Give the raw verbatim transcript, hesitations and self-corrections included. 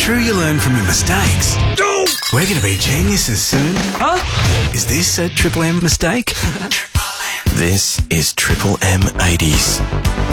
true you learn from your mistakes. We're going to be geniuses soon. Huh? Is this a Triple M mistake? This is Triple M eighties.